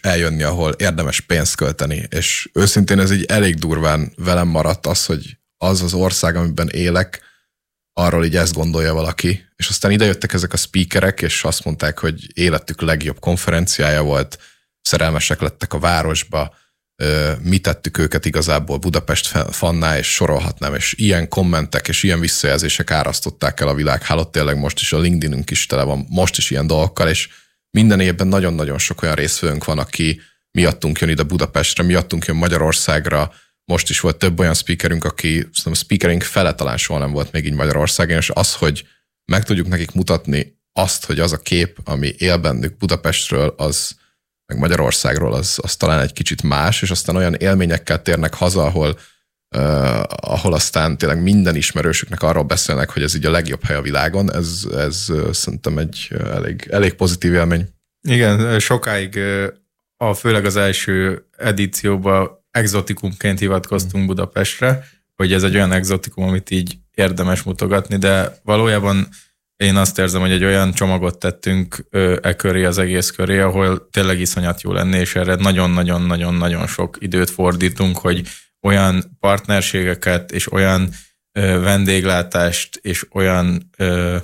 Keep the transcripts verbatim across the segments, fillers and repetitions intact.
eljönni, ahol érdemes pénzt költeni. És őszintén ez így elég durván velem maradt az, hogy az az ország, amiben élek, arról így ezt gondolja valaki. És aztán idejöttek ezek a speakerek, és azt mondták, hogy életük legjobb konferenciája volt, szerelmesek lettek a városba, mi tettük őket igazából Budapest fanná, és sorolhatnám, és ilyen kommentek és ilyen visszajelzések árasztották el a világhálót, tényleg most is a LinkedInünk is tele van, most is ilyen dolgokkal, és minden évben nagyon-nagyon sok olyan részvevőnk van, aki miattunk jön ide Budapestre, miattunk jön Magyarországra, most is volt több olyan speakerünk, aki szerintem a speakerünk fele talán soha nem volt még így Magyarországon, és az, hogy meg tudjuk nekik mutatni azt, hogy az a kép, ami él bennük Budapestről, az meg Magyarországról, az, az talán egy kicsit más, és aztán olyan élményekkel térnek haza, ahol, uh, ahol aztán tényleg minden ismerősüknek arról beszélnek, hogy ez így a legjobb hely a világon, ez, ez uh, szerintem egy uh, elég, elég pozitív élmény. Igen, sokáig, a, főleg az első edícióban exotikumként hivatkoztunk mm. Budapestre, hogy ez egy olyan exotikum, amit így érdemes mutogatni, de valójában én azt érzem, hogy egy olyan csomagot tettünk e köré, az egész köré, ahol tényleg iszonyat jó lenne, és erre nagyon-nagyon-nagyon-nagyon sok időt fordítunk, hogy olyan partnerségeket, és olyan ö, vendéglátást, és olyan ö,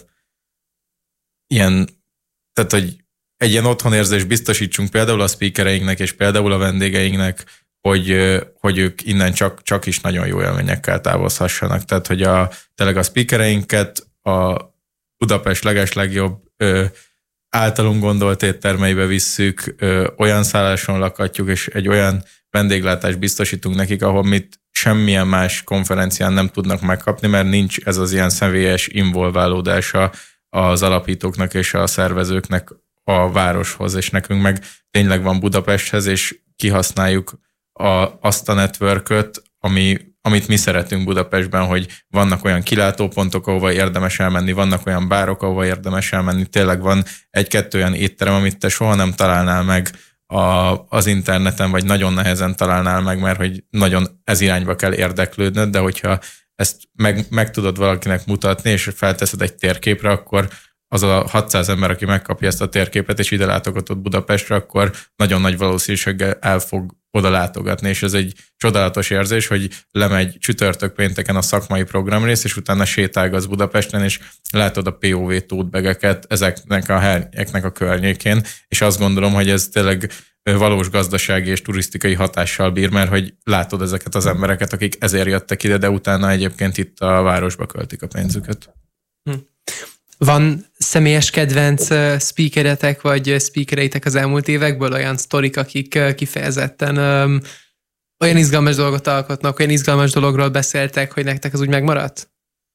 ilyen, tehát, hogy egy ilyen otthonérzést biztosítsunk például a speakereinknek, és például a vendégeinknek, hogy, hogy ők innen csak, csak is nagyon jó élményekkel távozhassanak. Tehát, hogy a, tényleg a speakereinket a Budapest legeslegjobb ö, általunk gondolt éttermeibe visszük, ö, olyan szálláson lakatjuk, és egy olyan vendéglátást biztosítunk nekik, ahol mit semmilyen más konferencián nem tudnak megkapni, mert nincs ez az ilyen személyes involválódása az alapítóknak és a szervezőknek a városhoz, és nekünk meg tényleg van Budapesthez, és kihasználjuk a, azt a networköt, ami, amit mi szeretünk Budapestben, hogy vannak olyan kilátópontok, ahova érdemes elmenni, vannak olyan bárok, ahova érdemes elmenni, tényleg van egy-kettő olyan étterem, amit te soha nem találnál meg a, az interneten, vagy nagyon nehezen találnál meg, mert hogy nagyon ez irányba kell érdeklődnöd, de hogyha ezt meg, meg tudod valakinek mutatni, és felteszed egy térképre, akkor az a hatszáz ember, aki megkapja ezt a térképet, és ide látogatott Budapestre, akkor nagyon nagy valószínűséggel el fog oda látogatni, és ez egy csodálatos érzés, hogy lemegy csütörtök pénteken a szakmai programrész, és utána sétálgatsz Budapesten, és látod a pé o vé tótbegeket ezeknek a helyeknek a környékén, és azt gondolom, hogy ez tényleg valós gazdasági és turisztikai hatással bír, mert hogy látod ezeket az embereket, akik ezért jöttek ide, de utána egyébként itt a városba költik a pénzüket. Hm. Van személyes kedvenc speakeretek, vagy speakereitek az elmúlt évekből, olyan sztorik, akik kifejezetten um, olyan izgalmas dolgot alkotnak, olyan izgalmas dologról beszéltek, hogy nektek az úgy megmaradt?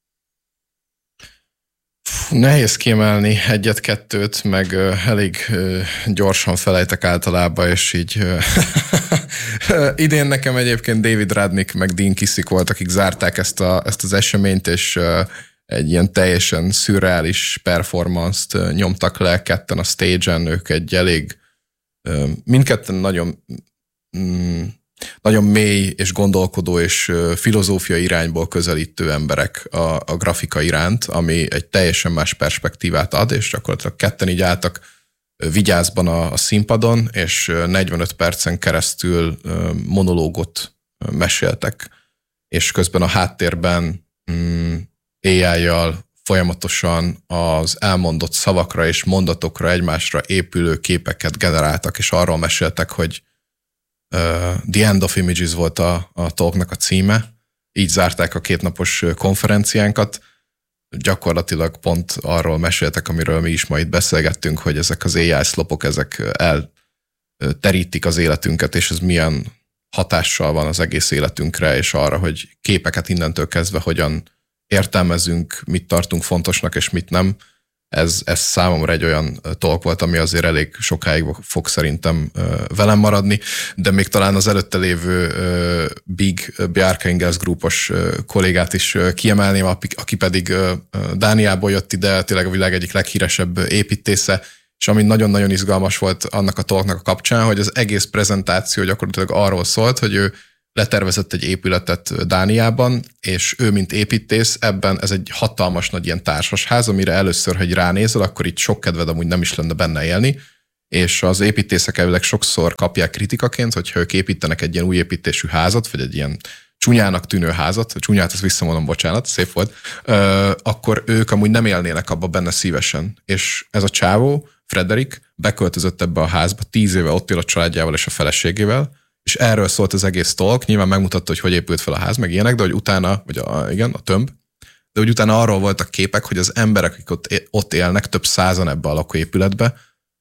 Nehéz kiemelni egyet-kettőt, meg uh, elég uh, gyorsan felejtek általában, és így uh, idén nekem egyébként David Radnick meg Dean Kissick volt, akik zárták ezt, a, ezt az eseményt, és uh, egy ilyen teljesen szürreális performance-t nyomtak le ketten a stage-en, ők egy elég, mindketten nagyon, nagyon mély és gondolkodó és filozófiai irányból közelítő emberek a, a grafika iránt, ami egy teljesen más perspektívát ad, és gyakorlatilag ketten így álltak vigyázban a, a színpadon, és negyvenöt percen keresztül monológot meséltek, és közben a háttérben á í-jal folyamatosan az elmondott szavakra és mondatokra egymásra épülő képeket generáltak, és arról meséltek, hogy uh, The End of Images volt a, a talknak a címe. Így zárták a kétnapos konferenciánkat. Gyakorlatilag pont arról meséltek, amiről mi is ma itt beszélgettünk, hogy ezek az á í szlopok, ezek elterítik az életünket, és ez milyen hatással van az egész életünkre, és arra, hogy képeket innentől kezdve hogyan értelmezünk, mit tartunk fontosnak, és mit nem. Ez, ez számomra egy olyan talk volt, ami azért elég sokáig fog szerintem velem maradni, de még talán az előtte lévő Big Bjarke Ingels grupos kollégát is kiemelném, aki pedig Dániából jött ide, tényleg a világ egyik leghíresebb építésze, és ami nagyon-nagyon izgalmas volt annak a talknak a kapcsán, hogy az egész prezentáció gyakorlatilag arról szólt, hogy ő letervezett egy épületet Dániában, és ő, mint építész, ebben ez egy hatalmas nagy ilyen társasház, amire először, hogy ránézel, akkor itt sok kedved amúgy nem is lenne benne élni, és az építészek elvileg sokszor kapják kritikaként, hogyha ők építenek egy ilyen új építésű házat, vagy egy ilyen csúnyának tűnő házat, csúnyát ezt visszamondom, bocsánat, szép volt, akkor ők amúgy nem élnének abba benne szívesen. És ez a csávó, Frederick, beköltözött ebbe a házba, tíz éve ott él a családjával és a feleségével, és erről szólt az egész talk, nyilván megmutatta, hogy hogy épült fel a ház, meg ilyenek, de hogy utána, vagy a, igen, a tömb, de hogy utána arról voltak képek, hogy az emberek, akik ott, ott élnek, több százan ebbe a lakóépületbe,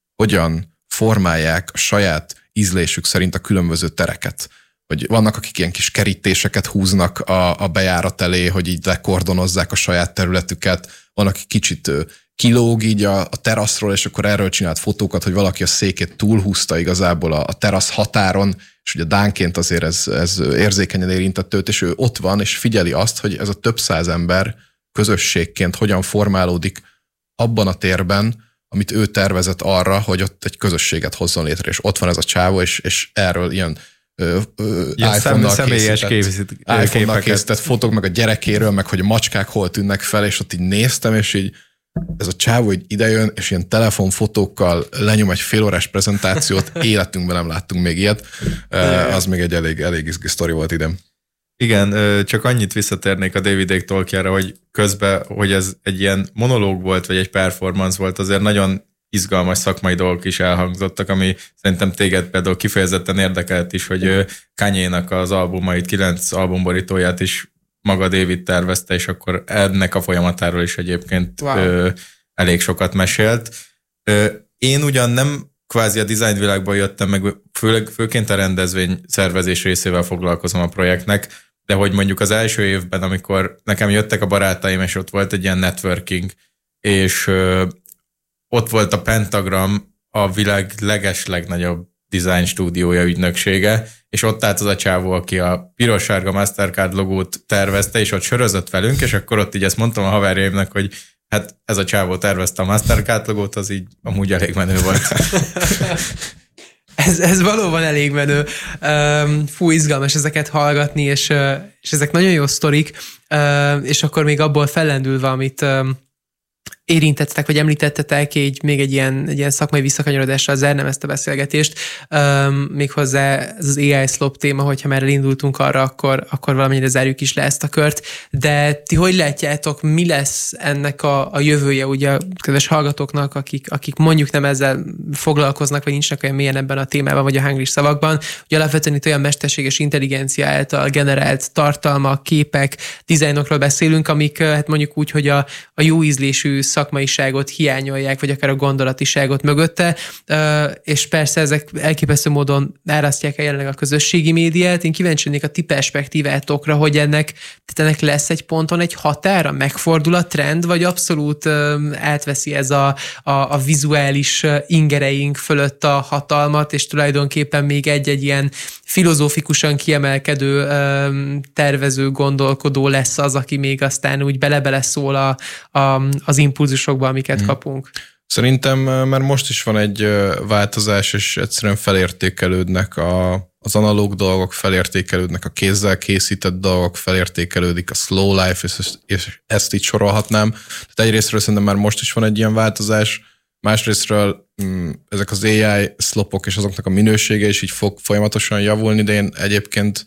hogyan formálják a saját ízlésük szerint a különböző tereket. Hogy vannak, akik ilyen kis kerítéseket húznak a, a bejárat elé, hogy így lekordonozzák a saját területüket, van, aki kicsit kilóg így a, a teraszról, és akkor erről csinált fotókat, hogy valaki a székét túlhúzta igazából a, a terasz határon, és ugye dánként azért ez, ez érzékenyen érintett őt, és ő ott van, és figyeli azt, hogy ez a több száz ember közösségként hogyan formálódik abban a térben, amit ő tervezett arra, hogy ott egy közösséget hozzon létre, és ott van ez a csávó, és, és erről ilyen Ö, ö, iPhone-nal személyes készített, iPhone-nal készített fotók, meg a gyerekéről, meg hogy a macskák hol tűnnek fel, és ott így néztem, és így ez a csávó így idejön, és ilyen telefonfotókkal lenyom egy félórás prezentációt, életünkben nem láttunk még ilyet. Az még egy elég, elég izgi sztori volt idem. Igen, csak annyit visszatérnék a David Tolkienre, hogy közben, hogy ez egy ilyen monológ volt, vagy egy performance volt, azért nagyon izgalmas szakmai dolgok is elhangzottak, ami szerintem téged például kifejezetten érdekelt is, hogy Kanye-nak az albumait, kilenc albumborítóját is maga David tervezte, és akkor ennek a folyamatáról is egyébként wow. ö, elég sokat mesélt. Ö, én ugyan nem kvázi a design világból jöttem, meg főleg, főként a rendezvény szervezés részével foglalkozom a projektnek, de hogy mondjuk az első évben, amikor nekem jöttek a barátaim, és ott volt egy ilyen networking, és ö, ott volt a Pentagram, a világ legeslegnagyobb design stúdiója, ügynöksége, és ott állt az a csávó, aki a piros-sárga Mastercard logót tervezte, és ott sörözött velünk, és akkor ott így ezt mondtam a haverjaimnak, hogy hát ez a csávó tervezte a Mastercard logót, az így amúgy elég menő volt. ez, ez valóban elég menő. Um, fú, izgalmas ezeket hallgatni, és, és ezek nagyon jó sztorik, uh, és akkor még abból fellendülve, amit um, érintettetek, vagy említettetek így még egy ilyen, egy ilyen szakmai visszakanyarodással zárnám ezt a beszélgetést. Um, méghozzá ez az á i szlop téma, hogyha már elindultunk arra, akkor, akkor valamennyire zárjuk is le ezt a kört. De ti hogy látjátok, mi lesz ennek a, a jövője, ugye a kedves hallgatóknak, akik, akik mondjuk nem ezzel foglalkoznak, vagy nincsnek olyan mélyen ebben a témában, vagy a hanglis szavakban, hogy alapvetően itt olyan mesterséges intelligencia által generált tartalmak, képek, dizájnokról beszélünk, amik hát mondjuk úgy, hogy a, a jó ízlésű szakmaiságot hiányolják, vagy akár a gondolatiságot mögötte, és persze ezek elképesztő módon árasztják el jelenleg a közösségi médiát. Én kíváncsi lennék a ti perspektívátokra, hogy ennek, ennek lesz egy ponton egy határa, megfordul a trend, vagy abszolút átveszi ez a, a, a vizuális ingereink fölött a hatalmat, és tulajdonképpen még egy-egy ilyen filozófikusan kiemelkedő tervező, gondolkodó lesz az, aki még aztán úgy bele-bele szól a, a, az impulzusokba, amiket hmm. kapunk. Szerintem már most is van egy változás, és egyszerűen felértékelődnek a, az analóg dolgok, felértékelődnek a kézzel készített dolgok, felértékelődik a slow life, és, és ezt így sorolhatnám. Tehát egyrésztről szerintem már most is van egy ilyen változás, másrésztről ezek az á i szlopok és azoknak a minősége is így fog folyamatosan javulni, de én egyébként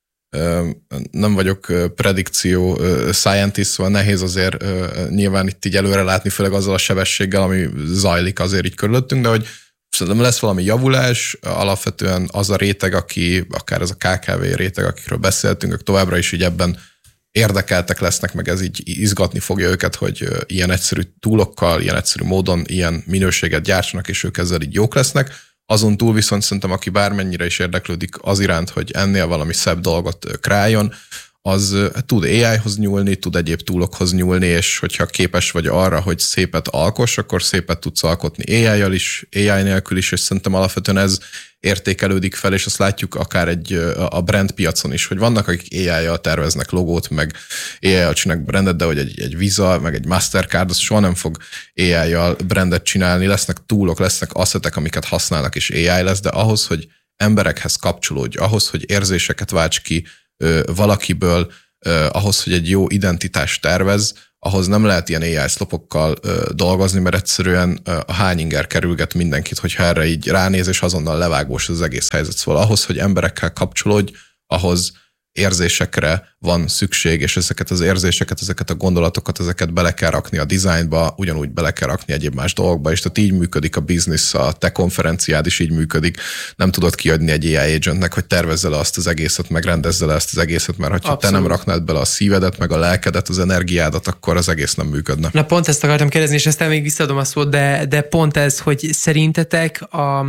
nem vagyok predikció scientist, szóval nehéz azért nyilván itt így előre látni, főleg azzal a sebességgel, ami zajlik azért így körülöttünk, de hogy szerintem lesz valami javulás, alapvetően az a réteg, aki, akár ez a ká ká vé réteg, akikről beszéltünk, ők továbbra is így ebben érdekeltek lesznek, meg ez így izgatni fogja őket, hogy ilyen egyszerű túlokkal, ilyen egyszerű módon ilyen minőséget gyártsanak, és ők ezzel így jók lesznek. Azon túl viszont szerintem, aki bármennyire is érdeklődik az iránt, hogy ennél valami szebb dolgot kreáljon, az tud á i-hoz nyúlni, tud egyéb túlokhoz nyúlni, és hogyha képes vagy arra, hogy szépet alkoss, akkor szépet tudsz alkotni á i-jal is, á i nélkül is, és szerintem alapvetően ez értékelődik fel, és azt látjuk akár egy, a brand piacon is, hogy vannak, akik á i-jal terveznek logót, meg á i-jal csinálnak brandet, de hogy egy, egy Visa, meg egy Mastercard, az soha nem fog á i-jal brandet csinálni, lesznek túlok, lesznek asszetek, amiket használnak, és á i lesz, de ahhoz, hogy emberekhez kapcsolódj, ahhoz, hogy érzéseket válts ki ö, valakiből, ö, ahhoz, hogy egy jó identitást tervez, ahhoz nem lehet ilyen á i szlopokkal ö, dolgozni, mert egyszerűen ö, a hány inger kerülget mindenkit, hogyha erre így ránéz, és azonnal levágós az egész helyzet. Szóval ahhoz, hogy emberekkel kapcsolódj, ahhoz érzésekre van szükség, és ezeket az érzéseket, ezeket a gondolatokat, ezeket bele kell rakni a dizájnba, ugyanúgy bele kell rakni egyéb más dolgokba, és tehát így működik a biznisz, a te konferenciád is így működik. Nem tudod kiadni egy á i agentnek, hogy tervezze le azt az egészet, meg rendezze le ezt az egészet, mert hogyha te nem raknád bele a szívedet, meg a lelkedet, az energiádat, akkor az egész nem működne. Na pont ezt akartam kérdezni, és aztán még visszaadom a szót, de, de pont ez, hogy szerintetek a...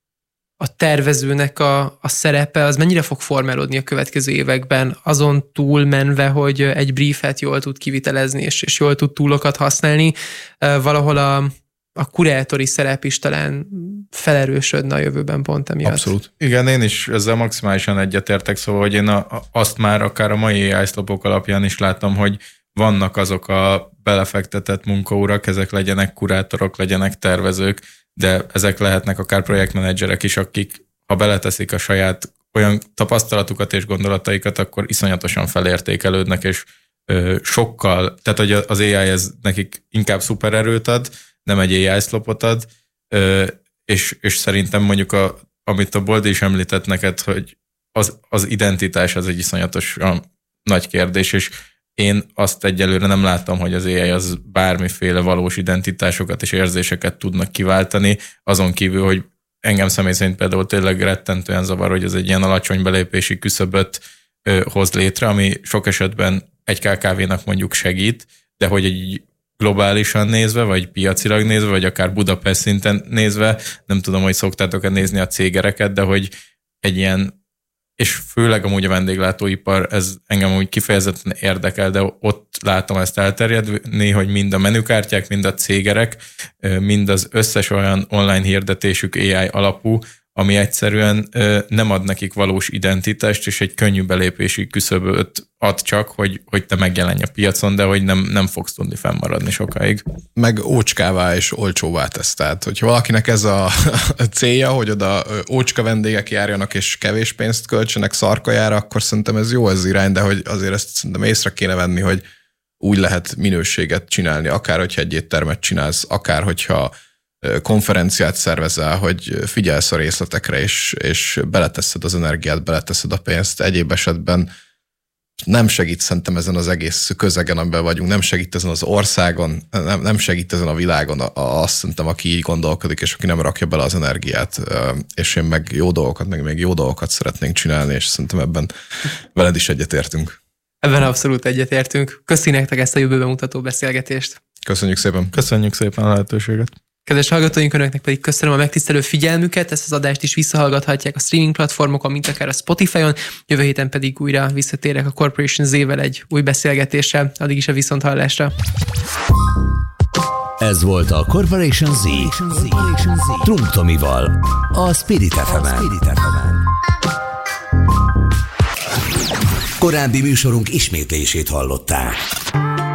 a tervezőnek a, a szerepe, az mennyire fog formálódni a következő években, azon túl menve, hogy egy briefet jól tud kivitelezni, és, és jól tud túlokat használni. Valahol a, a kurátori szerep is talán felerősödne a jövőben pont emiatt. Abszolút. Igen, én is ezzel maximálisan egyetértek, szóval, hogy én a, azt már akár a mai á i szlopok alapján is látom, hogy vannak azok a belefektetett munkaurak, ezek legyenek kurátorok, legyenek tervezők, de ezek lehetnek akár projektmenedzserek is, akik ha beleteszik a saját olyan tapasztalatukat és gondolataikat, akkor iszonyatosan felértékelődnek, és ö, sokkal, tehát hogy az á i ez nekik inkább szupererőt ad, nem egy á i szlopot ad, ö, és, és szerintem mondjuk, a, amit a Boldi is említett neked, hogy az, az identitás az egy iszonyatosan nagy kérdés, és én azt egyelőre nem látom, hogy az á i az bármiféle valós identitásokat és érzéseket tudnak kiváltani, azon kívül, hogy engem személy szerint például tényleg rettentően zavar, hogy ez egy ilyen alacsony belépési küszöböt ö, hoz létre, ami sok esetben egy ká ká vénak mondjuk segít, de hogy egy globálisan nézve, vagy piacilag nézve, vagy akár Budapest szinten nézve, nem tudom, hogy szoktátok-e nézni a cégereket, de hogy egy ilyen, és főleg amúgy a vendéglátóipar, ez engem úgy kifejezetten érdekel, de ott látom ezt elterjedni, hogy mind a menükártyák, mind a cégerek, mind az összes olyan online hirdetésük á i alapú, ami egyszerűen nem ad nekik valós identitást, és egy könnyű belépési küszöböt ad csak, hogy, hogy te megjelenj a piacon, de hogy nem, nem fogsz tudni fennmaradni sokáig. Meg ócskává és olcsóvá tesz. Tehát, hogyha valakinek ez a célja, hogy oda ócska vendégek járjanak és kevés pénzt költsenek szarkajára, akkor szerintem ez jó az irány, de hogy azért ezt szerintem észre kéne venni, hogy úgy lehet minőséget csinálni, akár hogyha egy éttermet csinálsz, akár hogyha konferenciát szervezel, hogy figyelsz a részletekre, és, és beleteszed az energiát, beleteszed a pénzt. Egyéb esetben nem segít szerintem ezen az egész közegen, amiben vagyunk, nem segít ezen az országon, nem, nem segít ezen a világon azt szerintem, aki így gondolkodik, és aki nem rakja bele az energiát, és én meg jó dolgokat, meg még jó dolgokat szeretnénk csinálni, és szerintem ebben veled is egyetértünk. Ebben abszolút egyetértünk. Köszönjük nektek ezt a jövőben mutató beszélgetést. Köszönjük szépen. Köszönjük szépen a lehetőséget. Kedves hallgatóink, önöknek pedig köszönöm a megtisztelő figyelmüket, ezt az adást is visszahallgathatják a streaming platformokon, mint akár a Spotify-on, jövő héten pedig újra visszatérek a Corporation Z-vel egy új beszélgetéssel, addig is a viszonthallásra. Ez volt a Corporation Z, Trump Tomival, a Spirit ef emen. Korábbi műsorunk ismétlését hallották.